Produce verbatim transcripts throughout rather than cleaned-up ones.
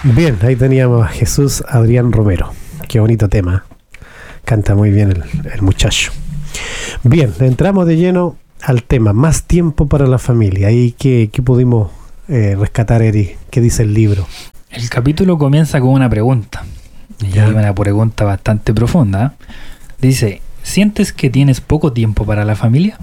Bien, ahí teníamos a Jesús Adrián Romero. Qué bonito tema. Canta muy bien el, el muchacho. Bien, entramos de lleno al tema, más tiempo para la familia. ¿Y qué, qué pudimos eh, rescatar, Eri? ¿Qué dice el libro? El capítulo comienza con una pregunta. Y hay una pregunta bastante profunda. Dice, ¿sientes que tienes poco tiempo para la familia?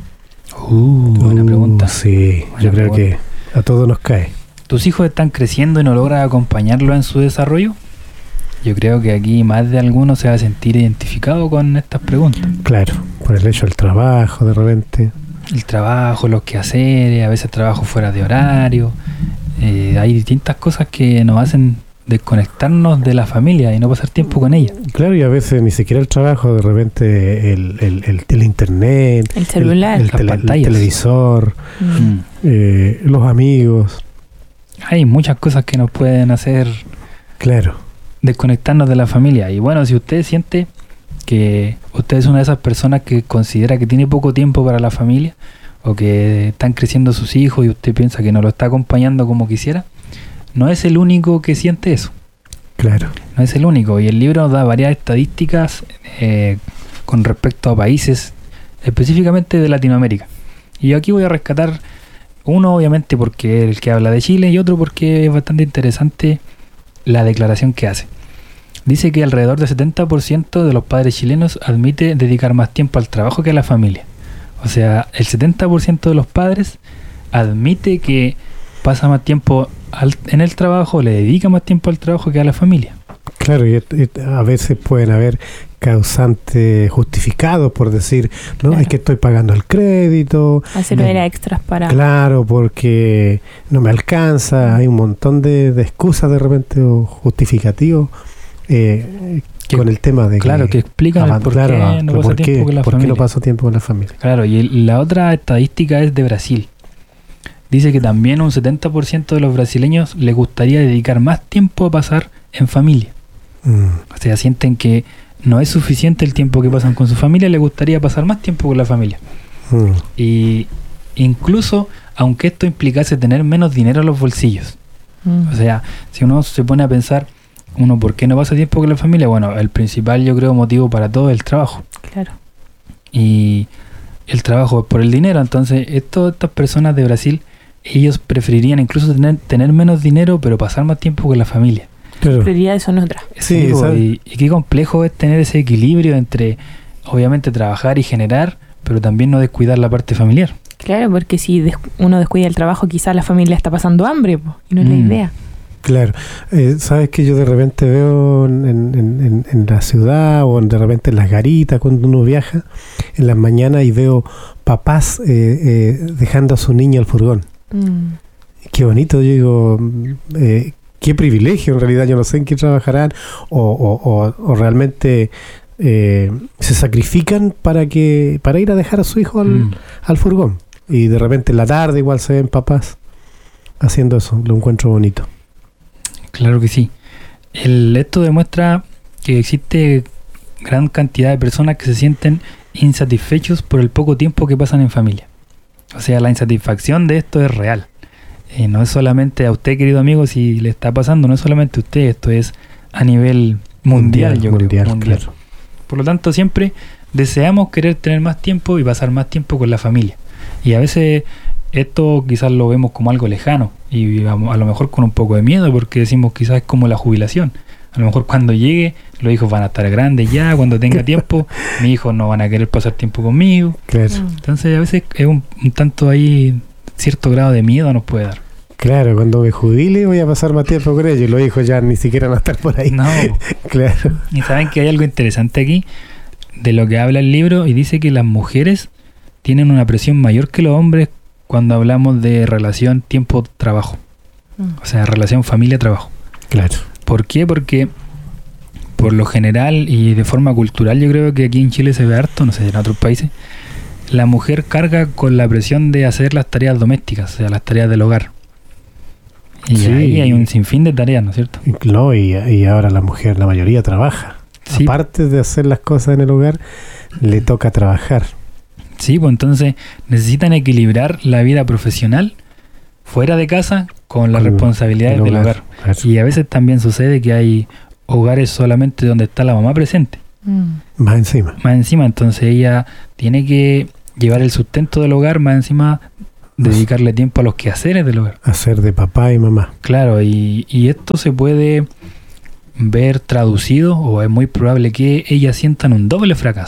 Uh, buena pregunta. Sí, buena yo creo pregunta. Que a todos nos cae. ¿Tus hijos están creciendo y no logras acompañarlos en su desarrollo? Yo creo que aquí más de alguno se va a sentir identificado con estas preguntas. Claro, por el hecho del trabajo de repente. El trabajo, los quehaceres, a veces trabajo fuera de horario. Eh, hay distintas cosas que nos hacen desconectarnos de la familia y no pasar tiempo con ella. Claro, y a veces ni siquiera el trabajo, de repente el, el, el, el internet, el celular, el, el, tele, el televisor, mm. eh, los amigos. Hay muchas cosas que nos pueden hacer claro desconectarnos de la familia. Y bueno, si usted siente que usted es una de esas personas que considera que tiene poco tiempo para la familia o que están creciendo sus hijos y usted piensa que no lo está acompañando como quisiera, no es el único que siente eso. Claro. No es el único. Y el libro nos da varias estadísticas eh, con respecto a países específicamente de Latinoamérica. Y yo aquí voy a rescatar uno, obviamente, porque es el que habla de Chile, y otro porque es bastante interesante la declaración que hace. Dice que alrededor del setenta por ciento de los padres chilenos admite dedicar más tiempo al trabajo que a la familia. O sea, el setenta por ciento de los padres admite que pasa más tiempo al, en el trabajo, le dedica más tiempo al trabajo que a la familia. Claro, y, y a veces pueden haber causantes justificados por decir, no, claro. Es que estoy pagando el crédito. Hacer no, era extras para... Claro, porque no me alcanza. Hay un montón de, de excusas de repente o justificativos eh, que, con el tema de claro, que... que explican ah, el por claro, qué no pasa tiempo con la ¿por familia. qué no paso tiempo con la familia? Claro, y el, la otra estadística es de Brasil. Dice que también un setenta por ciento de los brasileños les gustaría dedicar más tiempo a pasar en familia. Mm. O sea, sienten que no es suficiente el tiempo que pasan con su familia, les gustaría pasar más tiempo con la familia. Mm. Y incluso, aunque esto implicase tener menos dinero en los bolsillos. Mm. O sea, si uno se pone a pensar, uno, ¿por qué no pasa tiempo con la familia? Bueno, el principal, yo creo, motivo para todo es el trabajo. Claro. Y el trabajo es por el dinero. Entonces, esto, estas personas de Brasil, ellos preferirían incluso tener, tener menos dinero, pero pasar más tiempo con la familia. Claro. Prioridades son otras. Sí, sí, y, y qué complejo es tener ese equilibrio entre, obviamente, trabajar y generar, pero también no descuidar la parte familiar. Claro, porque si des- uno descuida el trabajo, quizás la familia está pasando hambre, po, y no es mm. la idea. Claro. Eh, ¿Sabes que yo de repente veo en, en, en, en la ciudad o de repente en las garitas cuando uno viaja en las mañanas y veo papás eh, eh, dejando a su niño al furgón? Mm. Qué bonito, yo digo, eh, qué privilegio en realidad, yo no sé en qué trabajarán o, o, o, o realmente eh, se sacrifican para que para ir a dejar a su hijo al, mm. al furgón, y de repente en la tarde igual se ven papás haciendo eso, lo encuentro bonito. Claro que sí. El, esto demuestra que existe gran cantidad de personas que se sienten insatisfechos por el poco tiempo que pasan en familia. O sea, la insatisfacción de esto es real. Eh, no es solamente a usted, querido amigo, si le está pasando, no es solamente a usted, esto es a nivel mundial, mundial yo mundial, creo. Mundial. Claro. Por lo tanto, siempre deseamos querer tener más tiempo y pasar más tiempo con la familia. Y a veces esto quizás lo vemos como algo lejano y a, a lo mejor con un poco de miedo, porque decimos quizás es como la jubilación. A lo mejor cuando llegue, los hijos van a estar grandes ya, cuando tenga tiempo, mis hijos no van a querer pasar tiempo conmigo. Claro. Entonces a veces es un, un tanto ahí, cierto grado de miedo nos puede dar. Claro, cuando me jubile voy a pasar más tiempo con ellos y los hijos ya ni siquiera van a estar por ahí. No. Claro. Y saben que hay algo interesante aquí de lo que habla el libro, y dice que las mujeres tienen una presión mayor que los hombres cuando hablamos de relación tiempo-trabajo. Mm. O sea, relación familia-trabajo. Claro. ¿Por qué? Porque por lo general y de forma cultural, yo creo que aquí en Chile se ve harto, no sé, en otros países, la mujer carga con la presión de hacer las tareas domésticas, o sea, las tareas del hogar. Y sí, ahí hay un sinfín de tareas, ¿no es cierto? No, y, y ahora la mujer, la mayoría trabaja. Sí. Aparte de hacer las cosas en el hogar, le toca trabajar. Sí, pues entonces necesitan equilibrar la vida profesional fuera de casa con las Con responsabilidades el del hogar, hogar. claro. Y a veces también sucede que hay hogares solamente donde está la mamá presente. Mm. Más encima. Más encima, entonces ella tiene que llevar el sustento del hogar, más encima dedicarle tiempo a los quehaceres del hogar. Hacer de papá y mamá. Claro, y, y esto se puede ver traducido, o es muy probable que ellas sientan un doble fracaso.